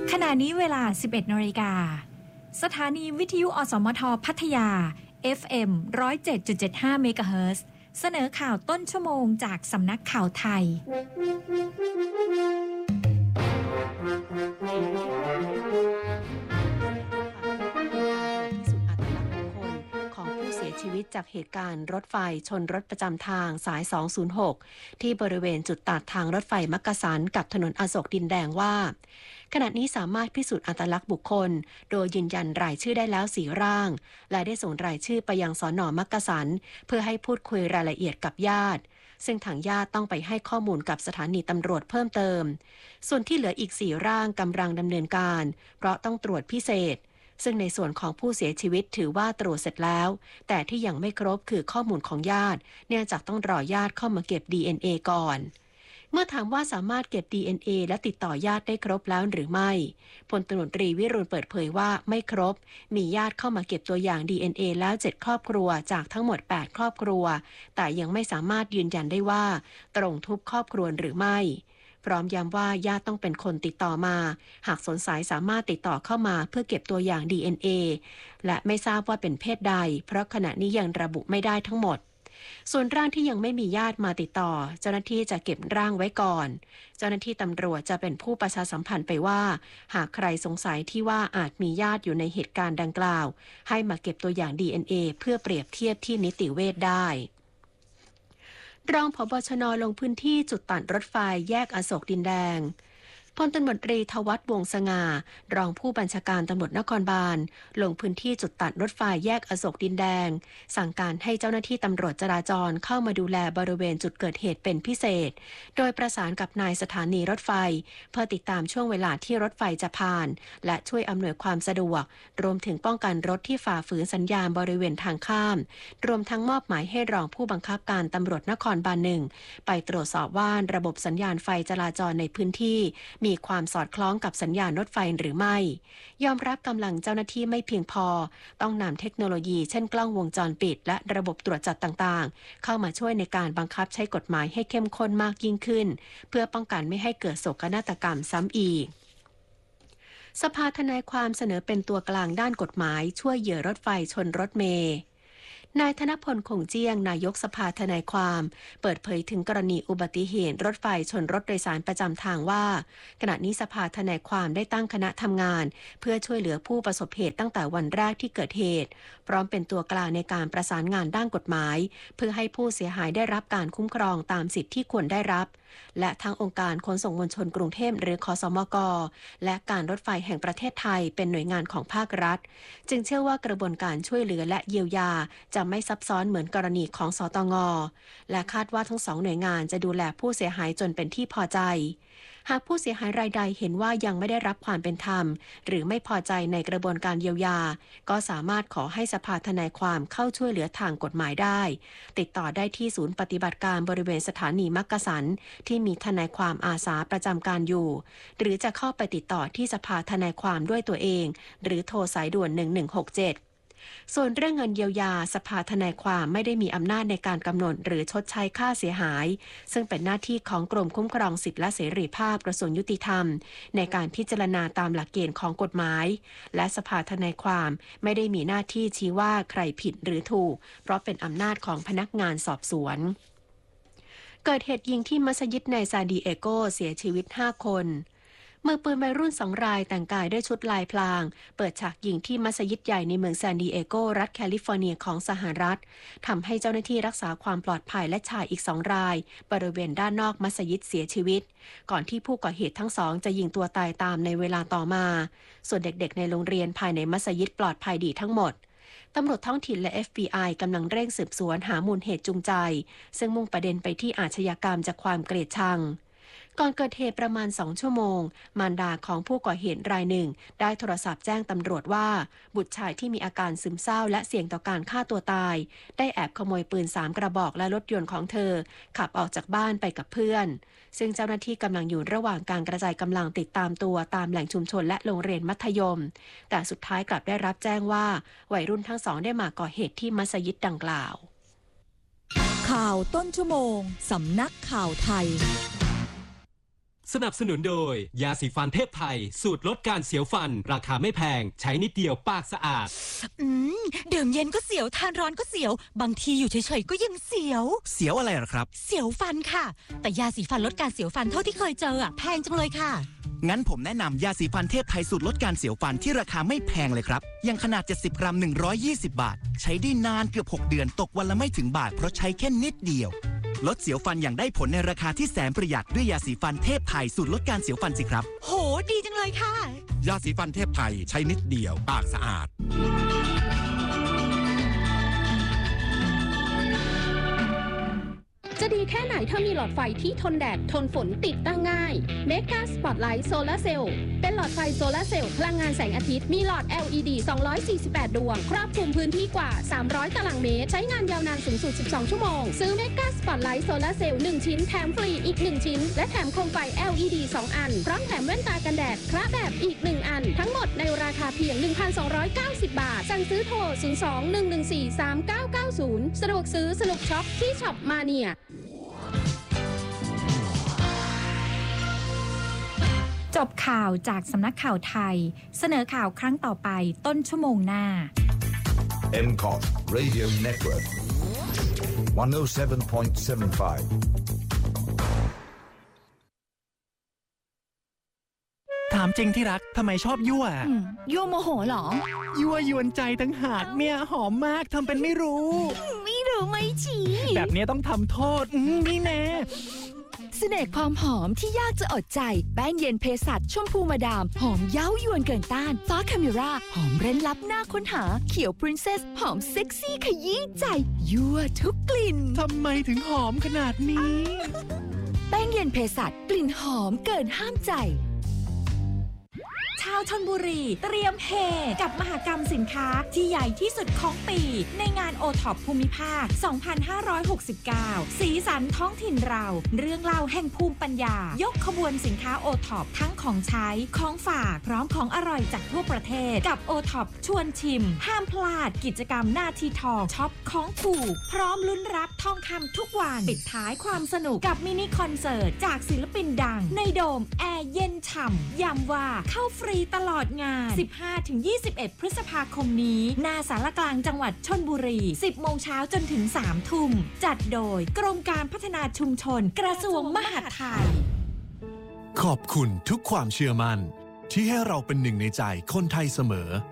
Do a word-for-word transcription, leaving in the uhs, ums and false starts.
ขณะนี้เวลา สิบเอ็ดนาฬิกา สถานีวิทยุอสมทพัทยา เอฟ เอ็ม หนึ่งศูนย์เจ็ดจุดเจ็ดห้า เมกะเฮิรตซ์ เสนอข่าวต้นชั่วโมงจากสำนักข่าวไทยชีวิตจากเหตุการณ์รถไฟชนรถประจำทางสายสองศูนย์หกที่บริเวณจุดตัดทางรถไฟมักกะสันกับถนนอโศกดินแดงว่าขณะนี้สามารถพิสูจน์อัตลักษณ์บุคคลโดยยืนยันรายชื่อได้แล้วสี่ร่างและได้ส่งรายชื่อไปยังสน.มักกะสันเพื่อให้พูดคุยรายละเอียดกับญาติซึ่งทางญาติต้องไปให้ข้อมูลกับสถานีตำรวจเพิ่มเติมส่วนที่เหลืออีกสี่ร่างกำลังดำเนินการเพราะต้องตรวจพิเศษซึ่งในส่วนของผู้เสียชีวิตถือว่าตรวจเสร็จแล้วแต่ที่ยังไม่ครบคือข้อมูลของญาติเนื่องจากต้องรอญาติเข้ามาเก็บ ดี เอ็น เอ ก่อนเมื่อถามว่าสามารถเก็บ ดี เอ็น เอ และติดต่อญาติได้ครบแล้วหรือไม่พลตำรวจตรีวิรุณเปิดเผยว่าไม่ครบมีญาติเข้ามาเก็บตัวอย่าง ดี เอ็น เอ แล้วเจ็ดครอบครัวจากทั้งหมดแปดครอบครัวแต่ยังไม่สามารถยืนยันได้ว่าตรงทุกครอบครัวหรือไม่พร้อมย้ำว่าญาติต้องเป็นคนติดต่อมาหากสงสัยสามารถติดต่อเข้ามาเพื่อเก็บตัวอย่าง ดี เอ็น เอ และไม่ทราบว่าเป็นเพศใดเพราะขณะนี้ยังระบุไม่ได้ทั้งหมดส่วนร่างที่ยังไม่มีญาติมาติดต่อเจ้าหน้าที่จะเก็บร่างไว้ก่อนเจ้าหน้าที่ตำรวจจะเป็นผู้ประชาสัมพันธ์ไปว่าหากใครสงสัยที่ว่าอาจมีญาติอยู่ในเหตุการณ์ดังกล่าวให้มาเก็บตัวอย่าง ดี เอ็น เอ เพื่อเปรียบเทียบที่นิติเวชได้รองผบ.ชน.ลงพื้นที่จุดตัดรถไฟแยกอโศกดินแดงพลตำรวจตรีทวัฒน์วงศ์สง่ารองผู้บัญชาการตำรวจนครบาลลงพื้นที่จุดตัดรถไฟแยกอโศกดินแดงสั่งการให้เจ้าหน้าที่ตำรวจจราจรเข้ามาดูแลบริเวณจุดเกิดเหตุเป็นพิเศษโดยประสานกับนายสถานีรถไฟเพื่อติดตามช่วงเวลาที่รถไฟจะผ่านและช่วยอำนวยความสะดวกรวมถึงป้องกันรถที่ฝ่าฝืนสัญญาณบริเวณทางข้ามรวมทั้งมอบหมายให้รองผู้บังคับการตำรวจนครบาลหนึ่งไปตรวจสอบว่าระบบสัญญาณไฟจราจรในพื้นที่มีความสอดคล้องกับสัญญาณรถไฟหรือไม่ยอมรับกำลังเจ้าหน้าที่ไม่เพียงพอต้องนำเทคโนโลยีเช่นกล้องวงจรปิดและระบบตรวจจับต่างๆเข้ามาช่วยในการบังคับใช้กฎหมายให้เข้มข้นมากยิ่งขึ้นเพื่อป้องกันไม่ให้เกิดโศกนาฏกรรมซ้ำอีกสภาทนายความเสนอเป็นตัวกลางด้านกฎหมายช่วยเหยื่อรถไฟชนรถเมล์นายธนพลคงเจียงนายกสภาทนายความเปิดเผยถึงกรณีอุบัติเหตุรถไฟชนรถโดยสารประจำทางว่าขณะนี้สภาทนายความได้ตั้งคณะทำงานเพื่อช่วยเหลือผู้ประสบเหตุตั้งแต่วันแรกที่เกิดเหตุพร้อมเป็นตัวกลางในการประสานงานด้านกฎหมายเพื่อให้ผู้เสียหายได้รับการคุ้มครองตามสิทธิที่ควรได้รับและทั้งองค์การขนส่งมวลชนกรุงเทพหรือคสมกและการรถไฟแห่งประเทศไทยเป็นหน่วยงานของภาครัฐจึงเชื่อว่ากระบวนการช่วยเหลือและเยียวยาจะไม่ซับซ้อนเหมือนกรณีของสตง.และคาดว่าทั้งสองหน่วยงานจะดูแลผู้เสียหายจนเป็นที่พอใจหากผู้เสียหายรายใดเห็นว่ายังไม่ได้รับความเป็นธรรมหรือไม่พอใจในกระบวนการเยียวยาก็สามารถขอให้สภาทนายความเข้าช่วยเหลือทางกฎหมายได้ติดต่อได้ที่ศูนย์ปฏิบัติการบริเวณสถานีมักกะสันที่มีทนายความอาสาประจำการอยู่หรือจะเข้าไปติดต่อที่สภาทนายความด้วยตัวเองหรือโทรสายด่วนหนึ่งหนึ่งหกเจ็ดส่วนเรื่องเงินเยียวยาสภาทนายความไม่ได้มีอำนาจในการกำหนดหรือชดใช้ค่าเสียหายซึ่งเป็นหน้าที่ของกรมคุ้มครองสิทธิและเสรีภาพกระทรวงยุติธรรมในการพิจารณาตามหลักเกณฑ์ของกฎหมายและสภาทนายความไม่ได้มีหน้าที่ชี้ว่าใครผิดหรือถูกเพราะเป็นอำนาจของพนักงานสอบสวนเกิดเหตุยิงที่มัสยิดในซานดิเอโกเสียชีวิตห้าคนมือปืนวัยรุ่นสองรายแต่งกายด้วยชุดลายพลางเปิดฉากยิงที่มัสยิดใหญ่ในเมืองซานดิเอโกรัฐแคลิฟอร์เนียของสหรัฐทำให้เจ้าหน้าที่รักษาความปลอดภัยและชายอีกสองรายบริเวณด้านนอกมัสยิดเสียชีวิตก่อนที่ผู้ก่อเหตุทั้งสองจะยิงตัวตายตามในเวลาต่อมาส่วนเด็กๆในโรงเรียนภายในมัสยิดปลอดภัยดีทั้งหมดตำรวจท้องถิ่นและ เอฟ บี ไอ กำลังเร่งสืบสวนหามูลเหตุจูงใจซึ่งมุ่งประเด็นไปที่อาชญากรรมจากความเกลียดชังก่อนเกิดเหตุประมาณสองชั่วโมงมารดาของผู้ก่อเหตุรายหนึ่งได้โทรศัพท์แจ้งตำรวจว่าบุตรชายที่มีอาการซึมเศร้าและเสี่ยงต่อการฆ่าตัวตายได้แอบขโมยปืนสามกระบอกและรถยนต์ของเธอขับออกจากบ้านไปกับเพื่อนซึ่งเจ้าหน้าที่กำลังอยู่ระหว่างการกระจายกำลังติดตามตัวตามแหล่งชุมชนและโรงเรียนมัธยมแต่สุดท้ายกลับได้รับแจ้งว่าวัยรุ่นทั้งสองได้มาก่อเหตุที่มัสยิดดังกล่าวข่าวต้นชั่วโมงสำนักข่าวไทยสนับสนุนโดยยาสีฟันเทพไทยสูตรลดการเสียวฟันราคาไม่แพงใช้นิดเดียวปากสะอาดอืมดื่มเย็นก็เสียวทานร้อนก็เสียวบางทีอยู่เฉยๆก็ยังเสียวเสียวอะไรหรอครับเสียวฟันค่ะแต่ยาสีฟันลดการเสียวฟันเท่าที่เคยเจออะแพงจังเลยค่ะงั้นผมแนะนำยาสีฟันเทพไทยสูตรลดการเสียวฟันที่ราคาไม่แพงเลยครับยังขนาดเจ็ดสิบกรัมหนึ่งร้อยยี่สิบบาทใช้ได้นานเกือบหกเดือนตกวันละไม่ถึงบาทเพราะใช้แค่นิดเดียวลดเสียวฟันอย่างได้ผลในราคาที่แสนประหยัดด้วยยาสีฟันเทพไทยสูตรลดการเสียวฟันสิครับโหดีจังเลยค่ะยาสีฟันเทพไทยใช้นิดเดียวปากสะอาดจะดีแค่ไหนถ้ามีหลอดไฟที่ทนแดดทนฝนติดตั้งง่าย Mega Spotlight Solar Cell เป็นหลอดไฟโซลาร์เซลล์พลังงานแสงอาทิตย์มีหลอด แอล อี ดี สองร้อยสี่สิบแปด ดวงครอบคลุมพื้นที่กว่าสามร้อยตารางเมตรใช้งานยาวนานสูงสุดสิบสองชั่วโมงซื้อ Mega Spotlight Solar Cell หนึ่งชิ้นแถมฟรีอีกหนึ่งชิ้นและแถมโคมไฟ แอล อี ดี สองอันพร้อมแถมแว่นตากันแดดคระแบบอีกหนึ่งอันทั้งหมดในราคาเพียง หนึ่งพันสองร้อยเก้าสิบ บาทสั่งซื้อโทรศูนย์ สอง หนึ่ง หนึ่ง สี่ สาม เก้า เก้า ศูนย์สะดวกซื้อสนุกช็อปที่ช็อปมาเนียจบข่าวจากสำนักข่าวไทยเสนอข่าวครั้งต่อไปต้นชั่วโมงหน้าเอ็ม ซี โอ ที Radio Network หนึ่งศูนย์เจ็ด จุดเจ็ดห้าถามจริงที่รักทำไมชอบยั่วยั่วโมโหเหรอยั่วยวนใจตั้งหากเนี่ยหอมมากทำเป็นไม่รู้ไม่รู้ไม่ชี้แบบนี้ต้องทำโทษนี่แน่เสน่ห์ความหอมที่ยากจะอดใจแป้งเย็นเภสัชชมพูมาดามหอมเย้ายวนเกินต้านฟ้าคาเมราหอมเร้นลับน่าค้นหาเขียวปรินเซสหอมเซ็กซี่ขยี้ใจยั่วทุกกลิ่นทำไมถึงหอมขนาดนี้แป้งเย็นเภสัชกลิ่นหอมเกินห้ามใจชาวชลบุรีเตรียมเฮกับมหกรรมสินค้าที่ใหญ่ที่สุดของปีในงาน โอ ท็อป ภูมิภาค สองพันห้าร้อยหกสิบเก้า สีสันท้องถิ่นเราเรื่องเล่าแห่งภูมิปัญญายกขบวนสินค้า โอ ท็อป ทั้งของใช้ของฝากพร้อมของอร่อยจากทั่วประเทศกับ โอ ท็อป ชวนชิมห้ามพลาดกิจกรรมหน้าที่ทองช็อปของถูกพร้อมลุ้นรับทองคำทุกวันปิดท้ายความสนุกกับมินิคอนเสิร์ตจากศิลปินดังในโดมแอร์เย็นฉ่ำย้ำว่าเข้าฟรีตลอดงาน สิบห้าถึงยี่สิบเอ็ด พฤษภาคมนี้หน้าศาลกลางจังหวัดชลบุรี สิบ โมงเช้าจนถึง สาม ทุ่มจัดโดยกรมการพัฒนาชุมชนกระทรวงมหาดไทยขอบคุณทุกความเชื่อมั่นที่ให้เราเป็นหนึ่งในใจคนไทยเสมอ